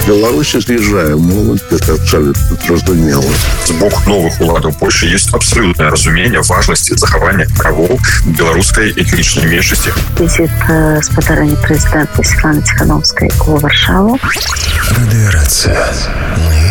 Беларусь з'язджае моладзь, гэта абсолютно зразумела. З боку новых уладаў Польшчы есть абсалютнае разуменне важнасці захавання правоў беларускай этнічнай меншасці. Візит спадарэння прэзідэнта Светланы Ціхановскай у Варшаву. Радыёрацыя. Мы